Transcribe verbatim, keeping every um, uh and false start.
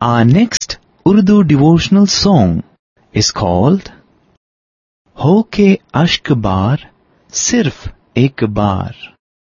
Our next Urdu devotional song is called Ho ke ashk baar, sirf ek baar.